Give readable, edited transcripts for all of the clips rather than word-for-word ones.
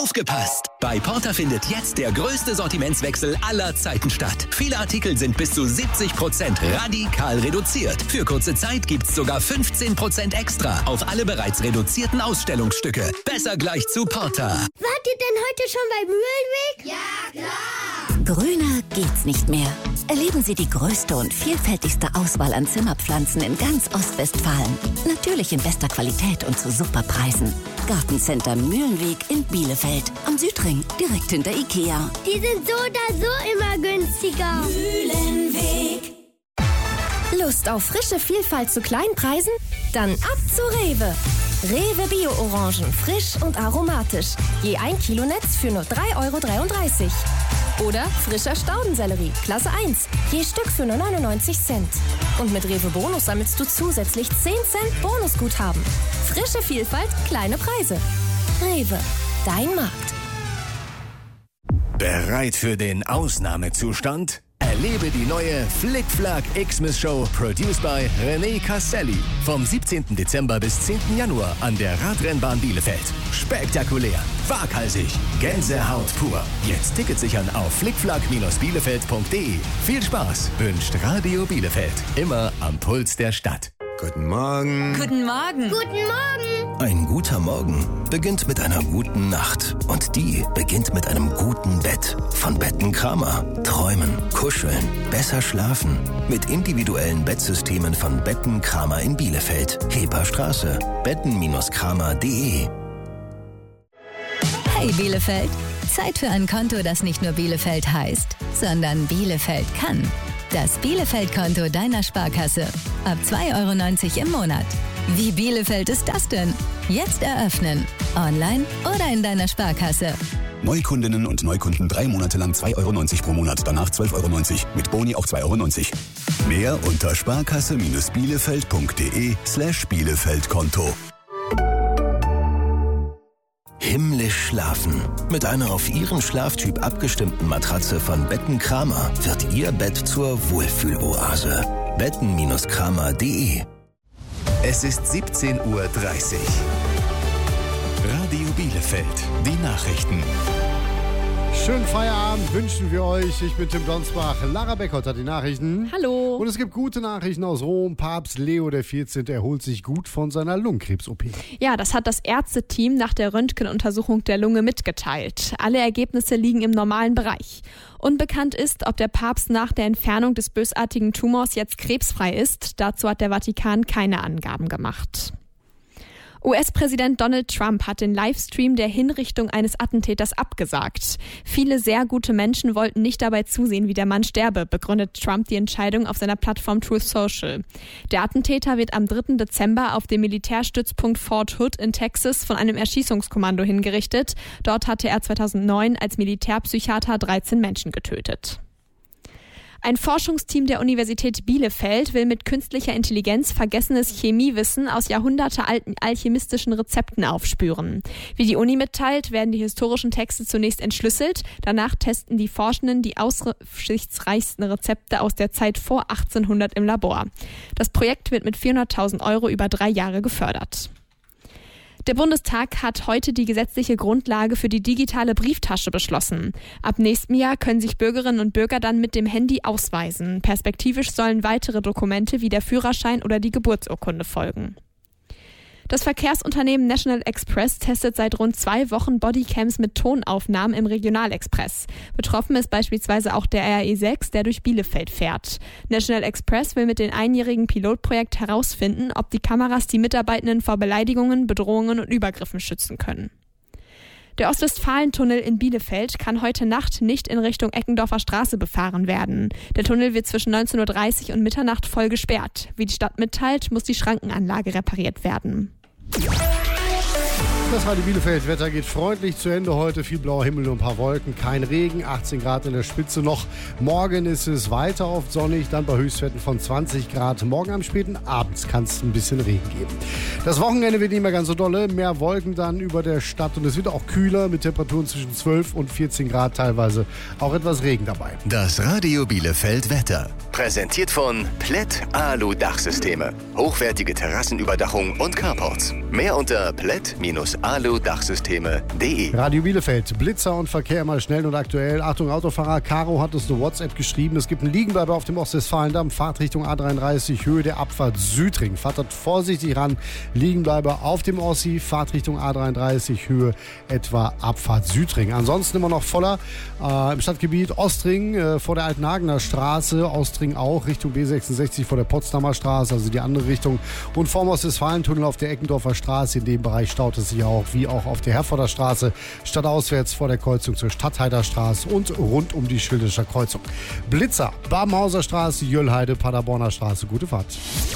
Aufgepasst! Bei Porter findet jetzt der größte Sortimentswechsel aller Zeiten statt. Viele Artikel sind bis zu 70% radikal reduziert. Für kurze Zeit gibt's sogar 15% extra auf alle bereits reduzierten Ausstellungsstücke. Besser gleich zu Porter. Wart ihr denn heute schon bei Mühlenweg? Ja, klar! Grüner geht's nicht mehr. Erleben Sie die größte und vielfältigste Auswahl an Zimmerpflanzen in ganz Ostwestfalen. Natürlich in bester Qualität und zu super Preisen. Gartencenter Mühlenweg in Bielefeld. Am Südring, direkt hinter Ikea. Die sind so oder so immer günstiger. Mühlenweg. Lust auf frische Vielfalt zu kleinen Preisen? Dann ab zu Rewe. Rewe Bio-Orangen, frisch und aromatisch. Je 1 Kilo Netz für nur 3,33 €. Oder frischer Staudensellerie, Klasse 1, je Stück für nur 99 Cent. Und mit Rewe Bonus sammelst du zusätzlich 10 Cent Bonusguthaben. Frische Vielfalt, kleine Preise. Rewe, dein Markt. Bereit für den Ausnahmezustand? Erlebe die neue Flick-Flack Xmas Show, produced by René Castelli. Vom 17. Dezember bis 10. Januar an der Radrennbahn Bielefeld. Spektakulär, waghalsig, Gänsehaut pur. Jetzt Tickets sichern auf flickflack-bielefeld.de. Viel Spaß wünscht Radio Bielefeld. Immer am Puls der Stadt. Guten Morgen. Guten Morgen. Guten Morgen! Ein guter Morgen beginnt mit einer guten Nacht. Und die beginnt mit einem guten Bett. Von Betten Kramer. Träumen, kuscheln, besser schlafen. Mit individuellen Bettsystemen von Betten Kramer in Bielefeld. Heperstraße. betten-kramer.de. Hey Bielefeld, Zeit für ein Konto, das nicht nur Bielefeld heißt, sondern Bielefeld kann. Das Bielefeld-Konto deiner Sparkasse. Ab 2,90 € im Monat. Wie Bielefeld ist das denn? Jetzt eröffnen. Online oder in deiner Sparkasse. Neukundinnen und Neukunden 3 Monate lang 2,90 € pro Monat, danach 12,90 €. Mit Boni auch 2,90 €. Mehr unter sparkasse-bielefeld.de/Bielefeld-Konto. Himmlisch schlafen. Mit einer auf Ihren Schlaftyp abgestimmten Matratze von Betten Kramer wird Ihr Bett zur Wohlfühloase. betten-kramer.de. Es ist 17:30 Uhr. Radio Bielefeld, die Nachrichten. Schönen Feierabend wünschen wir euch. Ich bin Tim Donsbach. Lara Beckholt hat die Nachrichten. Hallo. Und es gibt gute Nachrichten aus Rom. Papst Leo XIV. Erholt sich gut von seiner Lungenkrebs-OP. Ja, das hat das Ärzteteam nach der Röntgenuntersuchung der Lunge mitgeteilt. Alle Ergebnisse liegen im normalen Bereich. Unbekannt ist, ob der Papst nach der Entfernung des bösartigen Tumors jetzt krebsfrei ist. Dazu hat der Vatikan keine Angaben gemacht. US-Präsident Donald Trump hat den Livestream der Hinrichtung eines Attentäters abgesagt. Viele sehr gute Menschen wollten nicht dabei zusehen, wie der Mann sterbe, begründet Trump die Entscheidung auf seiner Plattform Truth Social. Der Attentäter wird am 3. Dezember auf dem Militärstützpunkt Fort Hood in Texas von einem Erschießungskommando hingerichtet. Dort hatte er 2009 als Militärpsychiater 13 Menschen getötet. Ein Forschungsteam der Universität Bielefeld will mit künstlicher Intelligenz vergessenes Chemiewissen aus jahrhundertealten alchemistischen Rezepten aufspüren. Wie die Uni mitteilt, werden die historischen Texte zunächst entschlüsselt. Danach testen die Forschenden die aussichtsreichsten Rezepte aus der Zeit vor 1800 im Labor. Das Projekt wird mit 400.000 € über 3 Jahre gefördert. Der Bundestag hat heute die gesetzliche Grundlage für die digitale Brieftasche beschlossen. Ab nächstem Jahr können sich Bürgerinnen und Bürger dann mit dem Handy ausweisen. Perspektivisch sollen weitere Dokumente wie der Führerschein oder die Geburtsurkunde folgen. Das Verkehrsunternehmen National Express testet seit rund 2 Wochen Bodycams mit Tonaufnahmen im Regionalexpress. Betroffen ist beispielsweise auch der RE6, der durch Bielefeld fährt. National Express will mit dem einjährigen Pilotprojekt herausfinden, ob die Kameras die Mitarbeitenden vor Beleidigungen, Bedrohungen und Übergriffen schützen können. Der Ostwestfalentunnel in Bielefeld kann heute Nacht nicht in Richtung Eckendorfer Straße befahren werden. Der Tunnel wird zwischen 19:30 Uhr und Mitternacht voll gesperrt. Wie die Stadt mitteilt, muss die Schrankenanlage repariert werden. Das Radio Bielefeld. Wetter geht freundlich zu Ende heute. Viel blauer Himmel und ein paar Wolken. Kein Regen. 18 Grad in der Spitze noch. Morgen ist es weiter oft sonnig. Dann bei Höchstwerten von 20 Grad. Morgen am späten Abend kann es ein bisschen Regen geben. Das Wochenende wird nicht mehr ganz so dolle. Mehr Wolken dann über der Stadt. Und es wird auch kühler mit Temperaturen zwischen 12 und 14 Grad. Teilweise auch etwas Regen dabei. Das Radio Bielefeld Wetter. Präsentiert von Plätt Alu Dachsysteme. Hochwertige Terrassenüberdachung und Carports. Mehr unter plätt-alu.de. aludachsysteme.de. Radio Bielefeld, Blitzer und Verkehr immer schnell und aktuell. Achtung, Autofahrer, Caro hat uns eine WhatsApp geschrieben. Es gibt einen Liegenbleiber auf dem Ostwestfalendamm, Fahrtrichtung A33, Höhe der Abfahrt Südring. Fahrt dort vorsichtig ran. Liegenbleiber auf dem Ossi, Fahrtrichtung A33, Höhe etwa Abfahrt Südring. Ansonsten immer noch voller im Stadtgebiet Ostring vor der Altenhagener Straße, Ostring auch, Richtung B66 vor der Potsdamer Straße, also die andere Richtung. Und vorm Ostwestfalentunnel auf der Eckendorfer Straße. In dem Bereich staut es sich auch, wie auch auf der Herforder Straße, stadtauswärts vor der Kreuzung zur Stadtheider Straße und rund um die Schildischer Kreuzung. Blitzer, Babenhauser Straße, Jöllheide, Paderborner Straße. Gute Fahrt.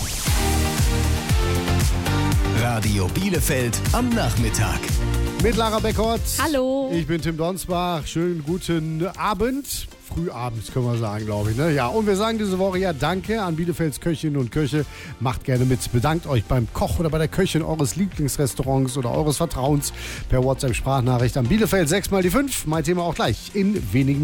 Radio Bielefeld am Nachmittag. Mit Lara Beckert. Hallo. Ich bin Tim Donsbach. Schönen guten Abend. Frühabends können wir sagen, glaube ich. Ne? Ja, und wir sagen diese Woche ja Danke an Bielefelds Köchinnen und Köche. Macht gerne mit. Bedankt euch beim Koch oder bei der Köchin eures Lieblingsrestaurants oder eures Vertrauens per WhatsApp-Sprachnachricht an Bielefeld 6x5. Mein Thema auch gleich in wenigen